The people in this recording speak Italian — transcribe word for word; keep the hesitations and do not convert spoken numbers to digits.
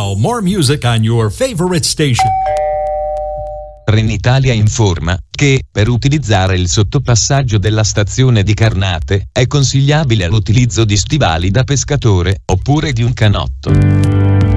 Now, more music on your favorite station. Trenitalia informa che, per utilizzare il sottopassaggio della stazione di Carnate, è consigliabile l'utilizzo di stivali da pescatore, oppure di un canotto.